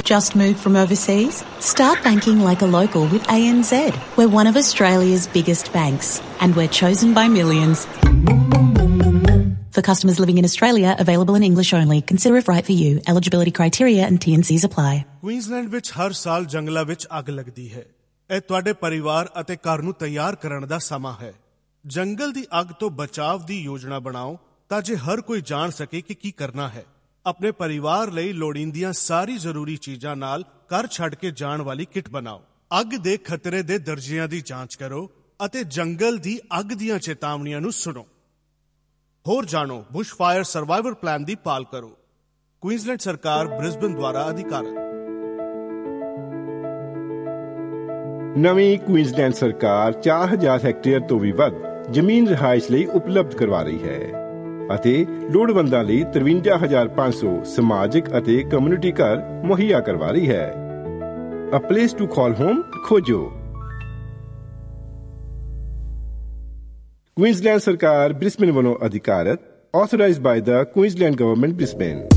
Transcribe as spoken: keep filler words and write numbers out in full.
Just moved from overseas? Start banking like a local with A N Z. We're one of Australia's biggest banks, and we're chosen by millions. For customers living in Australia, available in English only. Consider if right for you. Eligibility criteria and T and C's apply. Queensland ਵਿੱਚ ਹਰ ਸਾਲ ਜੰਗਲਾਂ ਵਿੱਚ ਅੱਗ ਲੱਗਦੀ ਹੈ। ਇਹ ਤੁਹਾਡੇ ਪਰਿਵਾਰ ਅਤੇ ਘਰ ਨੂੰ ਤਿਆਰ ਕਰਨ ਦਾ ਸਮਾਂ ਹੈ। ਜੰਗਲ ਦੀ ਅੱਗ ਤੋਂ ਬਚਾਅ ਦੀ ਯੋਜਨਾ ਬਣਾਓ ਤਾਂ ਜੇ ਹਰ ਕੋਈ ਜਾਣ ਸਕੇ ਕਿ ਕੀ ਕਰਨਾ ਹੈ। ਆਪਣੇ ਪਰਿਵਾਰ ਲਈ ਲੋੜੀਂਦੀਆਂ ਸਾਰੀ ਜ਼ਰੂਰੀ ਚੀਜ਼ਾਂ ਨਾਲ ਘਰ ਛੱਡ ਕੇ ਜਾਣ ਵਾਲੀ ਕਿੱਟ ਬਣਾਓ। ਅੱਗ ਦੇ ਖਤਰੇ ਦੇ ਦਰਜਿਆਂ ਦੀ ਜਾਂਚ ਕਰੋ ਅਤੇ ਜੰਗਲ ਦੀ ਅੱਗ ਦੀਆਂ ਚੇਤਾਵਨੀਆਂ ਨੂੰ ਸੁਣੋ। ਹੋਰ ਜਾਣੋ, ਬੁਸ਼ ਫਾਇਰ ਸਰਵਾਈਵਲ ਪਲਾਨ ਦੀ ਪਾਲ ਕਰੋ। ਕੁਈਨਜ਼ਲੈਂਡ ਸਰਕਾਰ, ਬ੍ਰਿਸਬਨ ਦੁਆਰਾ ਅਧਿਕਾਰਤ। ਨਵੀਂ ਕੁਈਨਜ਼ਲੈਂਡ ਸਰਕਾਰ ਚਾਰ ਹਜ਼ਾਰ ਹੈਕਟੇਅਰ ਤੋਂ ਵੀ ਵੱਧ ਜ਼ਮੀਨ ਰਿਹਾਇਸ਼ ਲਈ ਉਪਲਬਧ ਕਰਵਾ ਰਹੀ ਹੈ ਅਤੇ ਲੋੜਵੰਦਾਂ ਲਈ ਤਰਵੰਜਾ ਹਜ਼ਾਰ ਪੰਜ ਸੌ ਸਮਾਜਿਕ ਅਤੇ ਕਮਿਊਨਿਟੀ ਘਰ ਮੁਹੱਈਆ ਕਰਵਾ ਰਹੀ ਹੈ। ਅ ਪਲੇਸ ਟੂ ਕਾਲ ਹੋਮ ਖੋਜੋ। ਕੁਈਨਜ਼ਲੈਂਡ ਸਰਕਾਰ ਬ੍ਰਿਸਬਨ ਵੱਲੋਂ ਅਧਿਕਾਰਤ, authorized by the Queensland Government, Brisbane।